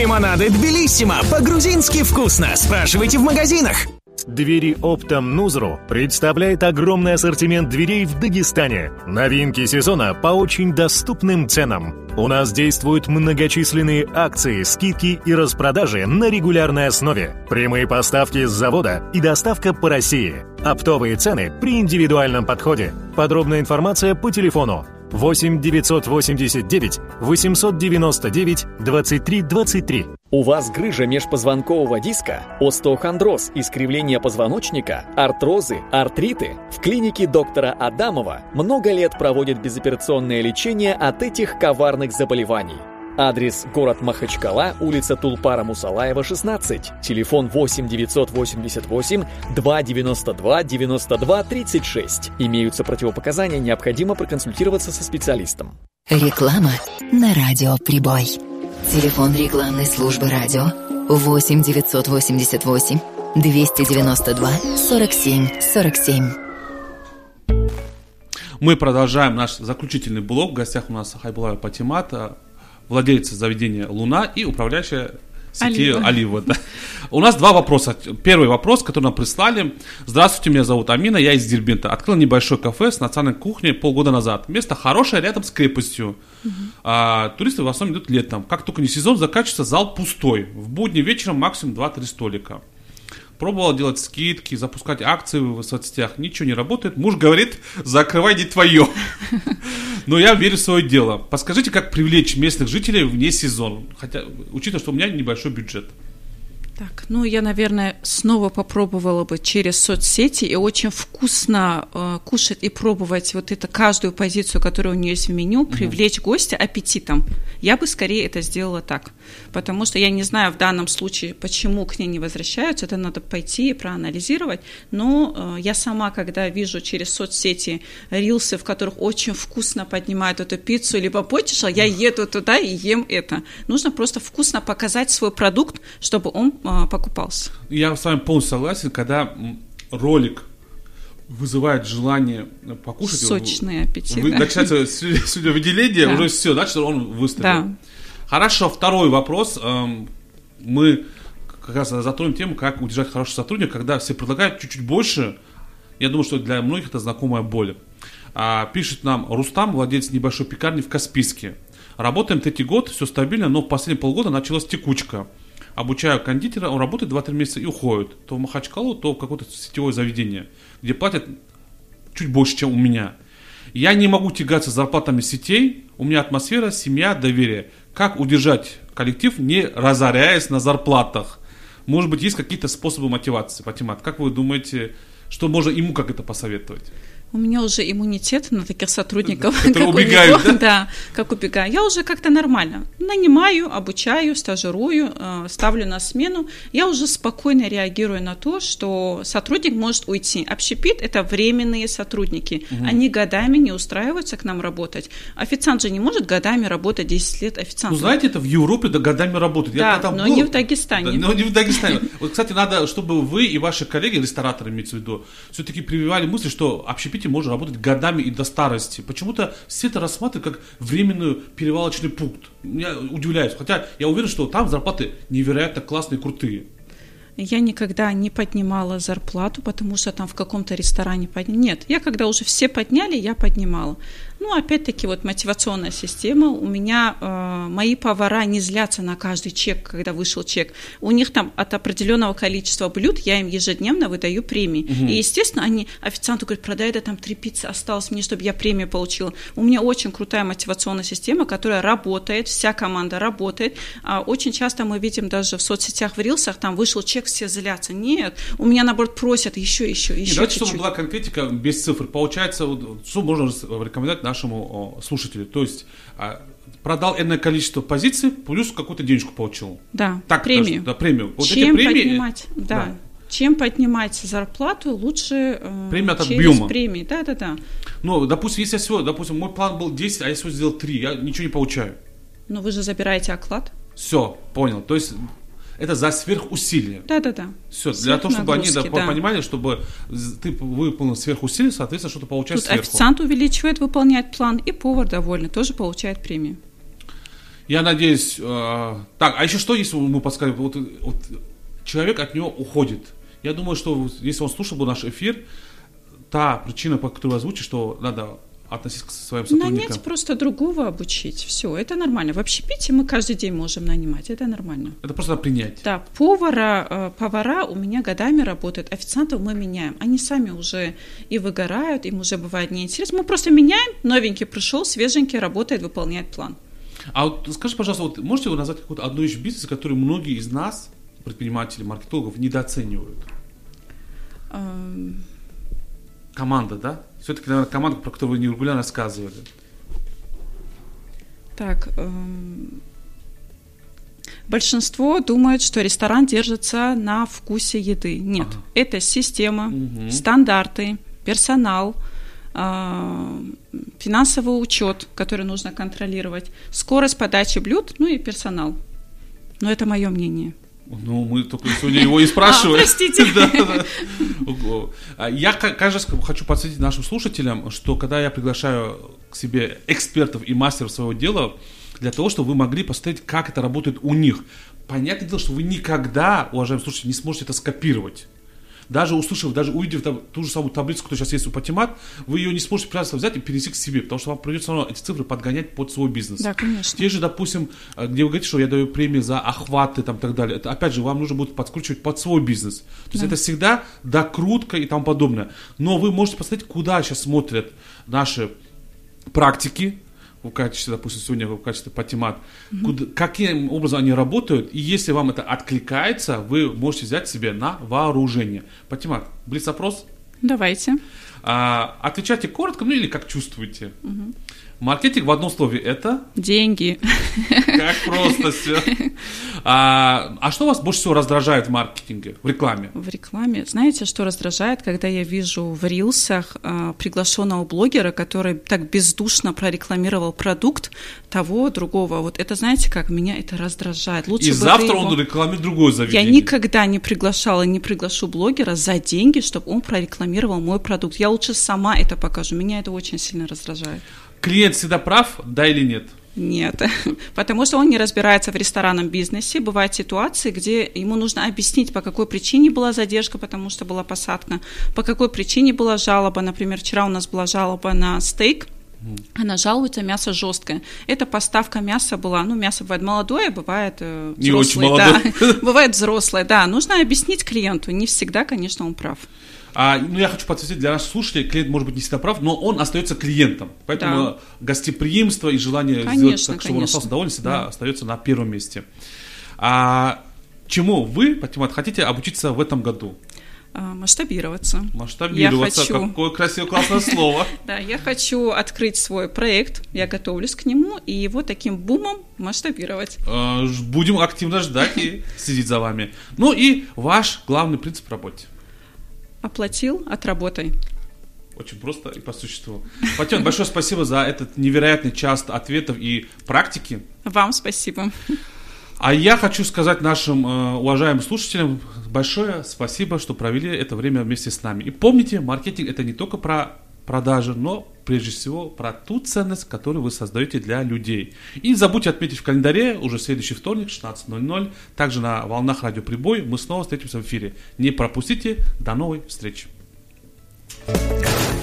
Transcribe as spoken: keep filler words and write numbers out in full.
Лимонады Тбилиссимо. По-грузински вкусно. Спрашивайте в магазинах. Двери Оптом Нузру представляет огромный ассортимент дверей в Дагестане. Новинки сезона по очень доступным ценам. У нас действуют многочисленные акции, скидки и распродажи на регулярной основе. Прямые поставки с завода и доставка по России. Оптовые цены при индивидуальном подходе. Подробная информация по телефону восемь девятьсот восемьдесят девять восемьсот девяносто девять двадцать три двадцать три. У вас грыжа межпозвонкового диска, остеохондроз, искривление позвоночника, артрозы, артриты? В клинике доктора Адамова много лет проводят безоперационное лечение от этих коварных заболеваний. Адрес: город Махачкала, улица Тулпара Мусалаева, шестнадцать. Телефон восемь девятьсот восемьдесят восемь двести девяносто два девяносто два тридцать шесть. Имеются противопоказания, необходимо проконсультироваться со специалистом. Реклама на радио «Прибой». Телефон рекламной службы радио восемь девятьсот восемьдесят восемь двести девяносто два сорок семь сорок семь. Мы продолжаем наш заключительный блок. В гостях у нас Хайбулаева Патимат, владельца заведения «Луна» и управляющая сетью «Олива». Да. У нас два вопроса. Первый вопрос, который нам прислали. Здравствуйте, меня зовут Амина, я из Дербента. Открыл небольшой кафе с национальной кухней полгода назад. Место хорошее, рядом с крепостью. Uh-huh. А, туристы в основном идут летом. Как только не сезон, заканчивается, зал пустой. В будни вечером максимум два-три столика. Пробовал делать скидки, запускать акции в соцсетях. Ничего не работает. Муж говорит: закрывай, не твое. Но я верю в свое дело. Подскажите, как привлечь местных жителей вне сезона? Хотя, учитывая, что у меня небольшой бюджет. Так, ну я, наверное, снова попробовала бы через соцсети и очень вкусно э, кушать и пробовать вот это каждую позицию, которая у нее есть в меню, привлечь угу. гостя аппетитом. Я бы скорее это сделала так, потому что я не знаю в данном случае, почему к ней не возвращаются, это надо пойти и проанализировать, но э, я сама, когда вижу через соцсети рилсы, в которых очень вкусно поднимают эту пиццу, либо потиша, я еду туда и ем это. Нужно просто вкусно показать свой продукт, чтобы он покупался. Я с вами полностью согласен, когда ролик вызывает желание покушать. Сочный аппетит. Вы, начинается слюновыделение, да. Уже все, значит, он выстрелил. Да. Хорошо, второй вопрос. Мы как раз затронем тему, как удержать хороших сотрудников, когда все предлагают чуть-чуть больше. Я думаю, что для многих это знакомая боль. Пишет нам Рустам, владелец небольшой пекарни в Каспийске. Работаем третий год, все стабильно, но в последние полгода началась текучка. Обучаю кондитера, он работает два-три месяца и уходит. То в Махачкалу, то в какое-то сетевое заведение, где платят чуть больше, чем у меня. Я не могу тягаться с зарплатами сетей, у меня атмосфера, семья, доверие. Как удержать коллектив, не разоряясь на зарплатах? Может быть, есть какие-то способы мотивации, Патимат? Как вы думаете, что можно ему как это посоветовать? У меня уже иммунитет на таких сотрудников, которые как убегают, у него, да? Да, как убегаю. Я уже как-то нормально нанимаю, обучаю, стажирую, э, ставлю на смену. Я уже спокойно реагирую на то, что сотрудник может уйти. Общепит – это временные сотрудники. Угу. Они годами не устраиваются к нам работать. Официант же не может годами работать десять лет официантом. Ну, знаете, это в Европе да, годами работает. Да, Я там но был, не в Дагестане. Да, но не в Дагестане. Вот, кстати, надо, чтобы вы и ваши коллеги, рестораторы, имеется в виду, все-таки прививали мысли, что общепит можно работать годами и до старости. Почему-то все это рассматривают как временный перевалочный пункт. Меня удивляет. Хотя я уверен, что там зарплаты невероятно классные, крутые. Я никогда не поднимала зарплату, потому что там в каком-то ресторане подняли. Нет, я когда уже все подняли, я поднимала. Ну, опять-таки, вот мотивационная система. У меня э, мои повара не злятся на каждый чек, когда вышел чек. У них там от определенного количества блюд я им ежедневно выдаю премии. Угу. И, естественно, они официанту говорят: продай, да там три пиццы осталось мне, чтобы я премию получила. У меня очень крутая мотивационная система, которая работает, вся команда работает. А очень часто мы видим даже в соцсетях, в рилсах, там вышел чек, все злятся. Нет, у меня, наоборот, просят еще, еще, еще. Не, давайте, чтобы была конкретика без цифр. Получается, что можно рекомендовать нашему слушателю? То есть продал энное количество позиций, плюс какую-то денежку получил. Да, так, премию. Да, премию. Вот Чем эти премии, поднимать, да. да. Чем поднимать зарплату, лучше э, премия от через объема. Премии. Да, да, да. Ну, допустим, если я всего, допустим, мой план был десять, а я сегодня сделал три, я ничего не получаю. Но вы же забираете оклад. Все, понял. То есть это за сверхусилие. Да, да, да. Все, для того, чтобы они да, да. понимали, чтобы ты выполнил сверхусилие, соответственно, что-то получаешь Тут сверху. Официант увеличивает, выполняет план, и повар довольный, тоже получает премию. Я надеюсь... Э, так, а еще что, если мы подскажем? Вот, вот человек от него уходит. Я думаю, что если он слушал бы наш эфир, та причина, по которой озвучит, что надо относиться к своим сотрудникам. Нанять просто другого обучить. Все, это нормально. В общепите мы каждый день можем нанимать. Это нормально. Это просто надо принять. Да, повара, повара у меня годами работают, официантов мы меняем. Они сами уже и выгорают, им уже бывает неинтересно. Мы просто меняем, новенький пришел, свеженький, работает, выполняет план. А вот скажи, пожалуйста, вот можете вы назвать какую-то одну вещь в бизнесе, которую многие из нас, предпринимателей, маркетологов, недооценивают? Um... Команда, да? Все-таки, наверное, команда, про которую вы нерегулярно рассказывали. Так, эм... большинство думает, что ресторан держится на вкусе еды. Нет, ага. Это система, угу. стандарты, персонал, э... финансовый учет, который нужно контролировать, скорость подачи блюд, ну и персонал. Но это мое мнение. Ну, мы только сегодня его и спрашиваем. А, простите. да, да. Я каждый раз хочу подсветить нашим слушателям, что когда я приглашаю к себе экспертов и мастеров своего дела, для того, чтобы вы могли посмотреть, как это работает у них. Понятное дело, что вы никогда, уважаемые слушатели, не сможете это скопировать. Даже услышав, даже увидев там, ту же самую таблицу, которая сейчас есть у Патимат, вы ее не сможете просто взять и перенести к себе, потому что вам придется равно эти цифры подгонять под свой бизнес. Да, конечно. Те же, допустим, где вы говорите, что я даю премии за охваты там, и так далее, это опять же вам нужно будет подкручивать под свой бизнес. То есть да. Это всегда докрутка и тому подобное. Но вы можете посмотреть, куда сейчас смотрят наши практики, в качестве, допустим, сегодня в качестве Патимат, mm-hmm. куда, каким образом они работают, и если вам это откликается, вы можете взять себе на вооружение. Патимат, блиц-опрос? Давайте. А, отвечайте коротко, ну или как чувствуете. Mm-hmm. Маркетинг в одном слове это? Деньги. Как просто все. А, а что вас больше всего раздражает в маркетинге, в рекламе? В рекламе? Знаете, что раздражает, когда я вижу в рилсах а, приглашенного блогера, который так бездушно прорекламировал продукт того, другого. Вот это, знаете, как меня это раздражает. Лучше и бы завтра его... он рекламирует другое заведение. Я никогда не приглашала, не приглашу блогера за деньги, чтобы он прорекламировал мой продукт. Я лучше сама это покажу. Меня это очень сильно раздражает. Клиент всегда прав, да или нет? Нет, потому что он не разбирается в ресторанном бизнесе. Бывают ситуации, где ему нужно объяснить, по какой причине была задержка, потому что была посадка, по какой причине была жалоба. Например, вчера у нас была жалоба на стейк. Она жалуется, мясо жесткое. Это поставка мяса была, ну, мясо бывает молодое, бывает э, взрослое. Не очень молодое. Да, бывает взрослое, да. Нужно объяснить клиенту, не всегда, конечно, он прав. А, ну, я хочу подсветить для наших слушателей, клиент может быть не всегда прав, но он остается клиентом. Поэтому да. гостеприимство и желание конечно, сделать так, чтобы он остался доволен, всегда да. остается на первом месте. А чему вы, Патимат, хотите обучиться в этом году? Масштабироваться. Масштабироваться, я хочу... какое красивое, классное слово. Да, я хочу открыть свой проект, я готовлюсь к нему, и его таким бумом масштабировать. Будем активно ждать и следить за вами. Ну и ваш главный принцип в работе. Оплатил, отработай. Очень просто и по существу. Патимат, большое спасибо за этот невероятный час ответов и практики. Вам спасибо. А я хочу сказать нашим э, уважаемым слушателям большое спасибо, что провели это время вместе с нами. И помните, маркетинг это не только про продажи, но прежде всего про ту ценность, которую вы создаете для людей. И не забудьте отметить в календаре уже следующий вторник, шестнадцать ноль ноль, также на волнах радио Прибой. Мы снова встретимся в эфире. Не пропустите. До новой встречи.